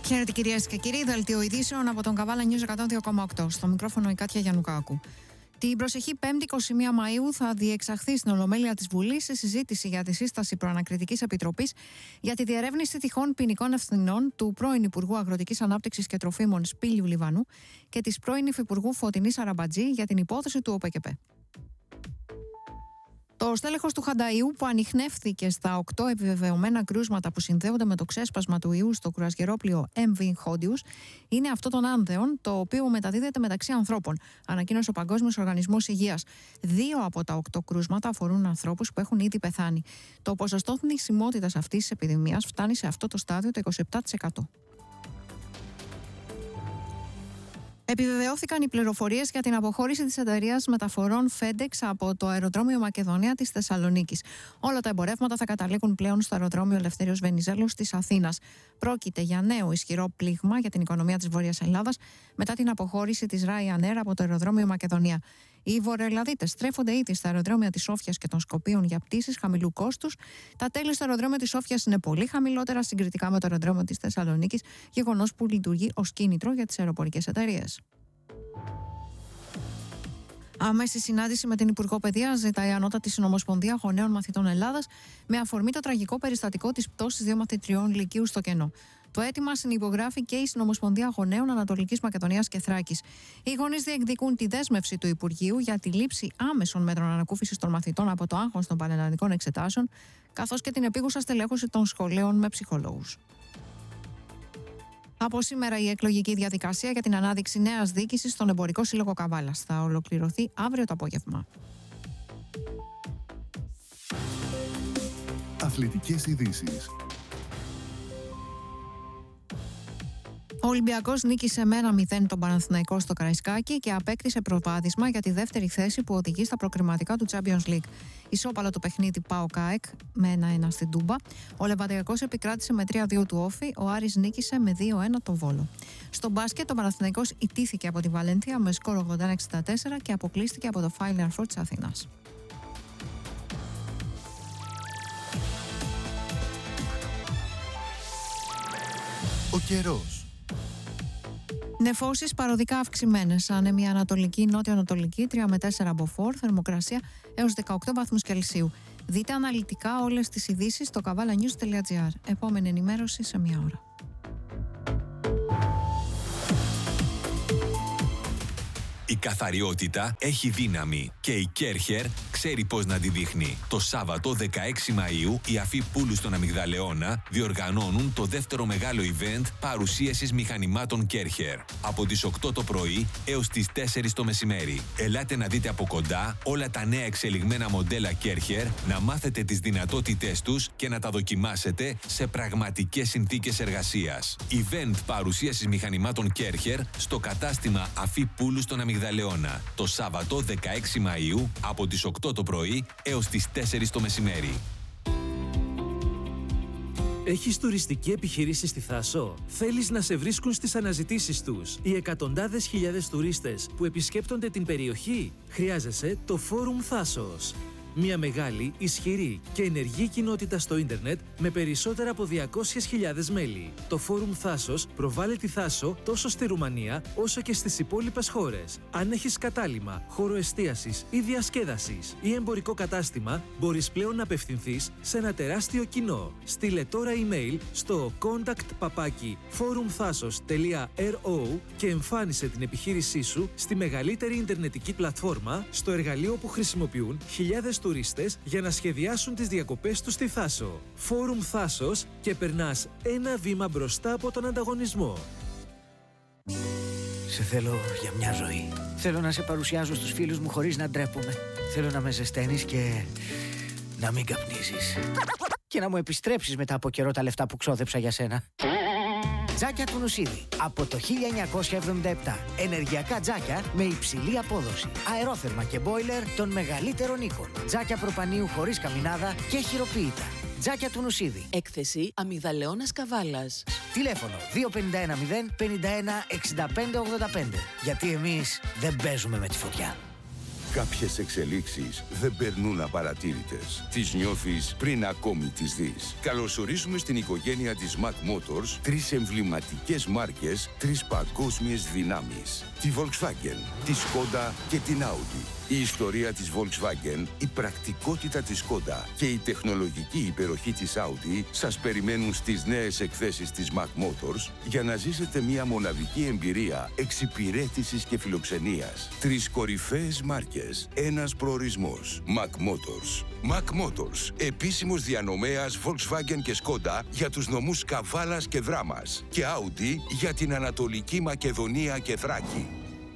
Χαίρετε κυρίες και κύριοι, δελτίο ειδήσεων από τον Καβάλα News 102,8. Στο μικρόφωνο η Κάτια Γιαννουκάκου. Την προσεχή 5η 21 Μαΐου θα διεξαχθεί στην Ολομέλεια της Βουλής σε συζήτηση για τη σύσταση προανακριτικής επιτροπής για τη διερεύνηση τυχόν ποινικών ευθυνών του πρώην Υπουργού Αγροτικής Ανάπτυξης και Τροφίμων Σπύλιου Λιβανού και της πρώην Υφυπουργού Φωτεινής Αραμπατζή για την υπόθεση του ΟΠΕΚΕΠΕ. Το στέλεχος του Χανταΐου, που ανιχνεύθηκε στα 8 επιβεβαιωμένα κρούσματα που συνδέονται με το ξέσπασμα του ιού στο κρουαζιερόπλοιο MV Hondius, είναι αυτό των άνδεων, το οποίο μεταδίδεται μεταξύ ανθρώπων, ανακοίνωσε ο Παγκόσμιος Οργανισμός Υγείας. 2 από τα 8 κρούσματα αφορούν ανθρώπους που έχουν ήδη πεθάνει. Το ποσοστό θνησιμότητας αυτής της επιδημίας φτάνει σε αυτό το στάδιο το 27%. Επιβεβαιώθηκαν οι πληροφορίες για την αποχώρηση της εταιρείας μεταφορών FedEx από το αεροδρόμιο Μακεδονία της Θεσσαλονίκης. Όλα τα εμπορεύματα θα καταλήγουν πλέον στο αεροδρόμιο Ελευθέριος Βενιζέλος της Αθήνας. Πρόκειται για νέο ισχυρό πλήγμα για την οικονομία της Βόρειας Ελλάδας μετά την αποχώρηση της Ryanair από το αεροδρόμιο Μακεδονία. Οι Βορειοελλαδίτες στρέφονται ήδη στα αεροδρόμια της Σόφιας και των Σκοπίων για πτήσεις χαμηλού κόστους. Τα τέλη στο αεροδρόμιο της Σόφιας είναι πολύ χαμηλότερα συγκριτικά με το αεροδρόμιο της Θεσσαλονίκης, γεγονός που λειτουργεί ως κίνητρο για τις αεροπορικές εταιρείες. Άμεση συνάντηση με την Υπουργό Παιδείας ζητάει η Ανώτατη Συνομοσπονδία Γονέων Μαθητών Ελλάδας με αφορμή το τραγικό περιστατικό της πτώσης 2 μαθητριών λυκείου στο κενό. Το αίτημα συνυπογράφει και η Συνομοσπονδία Γονέων Ανατολικής Μακεδονίας και Θράκης. Οι γονείς διεκδικούν τη δέσμευση του Υπουργείου για τη λήψη άμεσων μέτρων ανακούφισης των μαθητών από το άγχος των πανελλαδικών εξετάσεων, καθώς και την επίγουσα στελέχωση των σχολείων με ψυχολόγους. Από σήμερα η εκλογική διαδικασία για την ανάδειξη νέας διοίκησης στον Εμπορικό Σύλλογο Καβάλας θα ολοκληρωθεί αύριο το απόγευμα. Αθλητικές ειδήσεις. Ο Ολυμπιακός νίκησε με 1-0 τον Παναθηναϊκό στο Καραϊσκάκι και απέκτησε προβάδισμα για τη δεύτερη θέση που οδηγεί στα προκριματικά του Champions League. Ισόπαλο το παιχνίδι ΠΑΟΚ ΑΕΚ με 1-1 στην Τούμπα. Ο Λεβαδιακός επικράτησε με 3-2 του Όφη. Ο Άρης νίκησε με 2-1 τον Βόλο. Στο μπάσκετ, ο Παναθηναϊκός ιτήθηκε από τη Βαλένθια με σκορ 81-64 και αποκλείστηκε από το Final Four της Αθήνας. Ο καιρός. Νεφώσεις παροδικά αυξημένες. Άνεμη ανατολική, νότιο-ανατολική, 3 με 4 μποφόρ, θερμοκρασία έως 18 βαθμούς Κελσίου. Δείτε αναλυτικά όλες τις ειδήσεις στο kavalanews.gr. Επόμενη ενημέρωση σε μία ώρα. Η καθαριότητα έχει δύναμη και η Κέρχερ ξέρει πώς να τη δείχνει. Το Σάββατο 16 Μαΐου οι Αφή Πούλου στον Αμυγδαλεώνα διοργανώνουν το δεύτερο μεγάλο event παρουσίασης μηχανημάτων Κέρχερ. Από τις 8 το πρωί έως τις 4 το μεσημέρι. Ελάτε να δείτε από κοντά όλα τα νέα εξελιγμένα μοντέλα Κέρχερ, να μάθετε τις δυνατότητές τους και να τα δοκιμάσετε σε πραγματικές συνθήκες εργασίας. Event παρουσίασης μηχανημάτων Κέρχερ στο κατάστημα Αφή Πούλου στον Αμυγδαλεώνα. Το Σάββατο 16 Μαΐου από τις 8 το πρωί έως τις 4 το μεσημέρι. Έχεις τουριστική επιχείρηση στη Θάσο? Θέλεις να σε βρίσκουν στις αναζητήσεις τους οι εκατοντάδες χιλιάδες τουρίστες που επισκέπτονται την περιοχή? Χρειάζεσαι το Φόρουμ Θάσος. Μια μεγάλη, ισχυρή και ενεργή κοινότητα στο ίντερνετ με περισσότερα από 200.000 μέλη. Το Φόρουμ Θάσος προβάλλει τη Θάσο τόσο στη Ρουμανία όσο και στις υπόλοιπες χώρες. Αν έχεις κατάλημα, χώρο εστίασης ή διασκέδασης ή εμπορικό κατάστημα, μπορείς πλέον να απευθυνθείς σε ένα τεράστιο κοινό. Στείλε τώρα email στο contact@forumthasos.ro και εμφάνισε την επιχείρησή σου στη μεγαλύτερη ιντερνετική πλατφόρμα, στο εργαλείο που χρησιμοποιούν χιλιάδες τουρίστες για να σχεδιάσουν τις διακοπές τους στη Θάσο. Φόρουμ Θάσος και περνάς ένα βήμα μπροστά από τον ανταγωνισμό. Σε θέλω για μια ζωή. Θέλω να σε παρουσιάζω στους φίλους μου χωρίς να ντρέπομαι. Θέλω να με ζεσταίνεις και να μην καπνίζεις. Και να μου επιστρέψεις μετά από καιρό τα λεφτά που ξόδεψα για σένα. Τζάκια του Νουσίδη. Από το 1977. Ενεργειακά τζάκια με υψηλή απόδοση. Αερόθερμα και μπόιλερ των μεγαλύτερων οίκων. Τζάκια προπανίου χωρίς καμινάδα και χειροποίητα. Τζάκια του Νουσίδη. Έκθεση Αμυγδαλεώνας Καβάλας. Τηλέφωνο 2510 51 65 85. Γιατί εμείς δεν παίζουμε με τη φωτιά. Κάποιες εξελίξεις δεν περνούν απαρατήρητες. Τις νιώθεις πριν ακόμη τις δεις. Καλωσορίζουμε στην οικογένεια της Mac Motors 3 εμβληματικές μάρκες, 3 παγκόσμιες δυνάμεις. Τη Volkswagen, τη Skoda και την Audi. Η ιστορία της Volkswagen, η πρακτικότητα της Skoda και η τεχνολογική υπεροχή της Audi σας περιμένουν στις νέες εκθέσεις της Mac Motors για να ζήσετε μια μοναδική εμπειρία εξυπηρέτησης και φιλοξενίας. 3 κορυφαίες μάρκες, ένας προορισμός. Mac Motors. Mac Motors, επίσημος διανομέας Volkswagen και Skoda για τους νομούς Καβάλας και Δράμας και Audi για την Ανατολική Μακεδονία και Θράκη.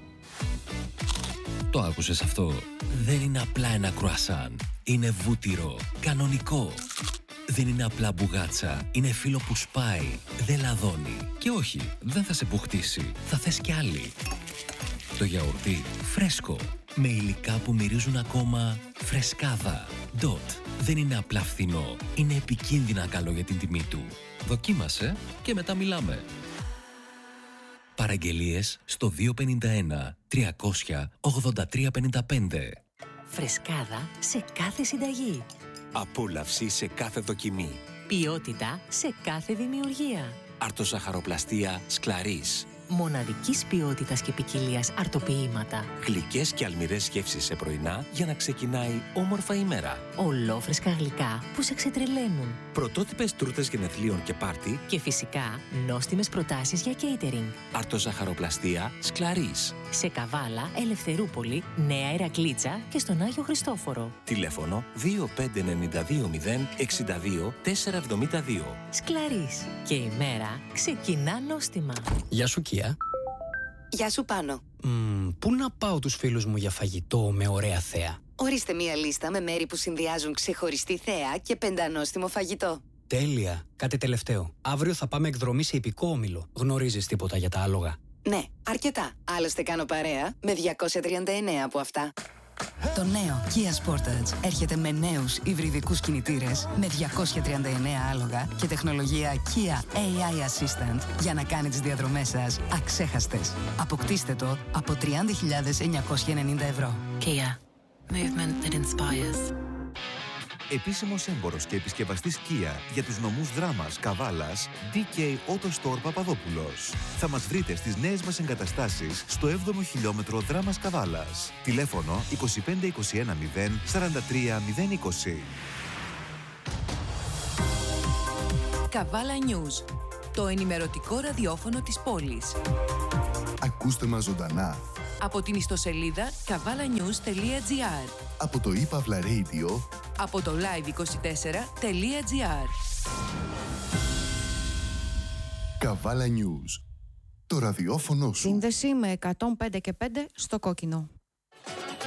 Το άκουσες αυτό? Δεν είναι απλά ένα κρουασάν. Είναι βούτυρο. Κανονικό. Δεν είναι απλά μπουγάτσα. Είναι φύλλο που σπάει. Δεν λαδώνει. Και όχι, δεν θα σε μπουχτίσει. Θα θες κι άλλη. Το γιαουρτί φρέσκο. Με υλικά που μυρίζουν ακόμα φρεσκάδα. Dot. Δεν είναι απλά φθηνό. Είναι επικίνδυνα καλό για την τιμή του. Δοκίμασε και μετά μιλάμε. Παραγγελίες στο 251 300 8355. Φρεσκάδα σε κάθε συνταγή. Απόλαυση σε κάθε δοκιμή. Ποιότητα σε κάθε δημιουργία. Αρτοζαχαροπλαστία Σκλαρίς. Μοναδικής ποιότητας και ποικιλίας αρτοποιήματα. Γλυκές και αλμυρές γεύσεις σε πρωινά για να ξεκινάει όμορφα η μέρα. Ολόφρεσκα γλυκά που σε ξετρελαίνουν. Πρωτότυπες τούρτες γενεθλίων και πάρτι. Και φυσικά νόστιμες προτάσεις για catering. Αρτοζαχαροπλαστία Σκλαρίς. Σε Καβάλα, Ελευθερούπολη, Νέα Ηρακλήτσα και στον Άγιο Χριστόφορο. Τηλέφωνο 25920 62 472. Σκλαρίς. Και η μέρα ξεκινά νόστιμα. Γεια σου, Κία. Γεια σου, Πάνο. Πού να πάω τους φίλους μου για φαγητό με ωραία θέα? Ορίστε μία λίστα με μέρη που συνδυάζουν ξεχωριστή θέα και πεντανόστιμο φαγητό. Τέλεια. Κάτι τελευταίο. Αύριο θα πάμε εκδρομή σε ιππικό όμιλο. Γνωρίζεις τίποτα για τα άλογα? Ναι, αρκετά. Άλλωστε κάνω παρέα με 239 από αυτά. Το νέο Kia Sportage έρχεται με νέους υβριδικούς κινητήρες με 239 άλογα και τεχνολογία Kia AI Assistant για να κάνει τις διαδρομές σας αξέχαστες. Αποκτήστε το από 30.990 ευρώ. Kia. Movement that inspires. Επίσημος έμπορος και επισκευαστής Kia για τους νομούς Δράμας, Καβάλας, DK Auto Store Παπαδόπουλος. Θα μας βρείτε στις νέες μας εγκαταστάσεις στο 7ο χιλιόμετρο Δράμας Καβάλας. Τηλέφωνο 25 21 0 43 020. Καβάλα News, το ενημερωτικό ραδιόφωνο της πόλης. Ακούστε μας ζωντανά Από την ιστοσελίδα kavalanews.gr, από το ePavla Radio, από το live24.gr. Καβάλα News. Το ραδιόφωνο σου. Σύνδεση με 105 και 5 στο κόκκινο.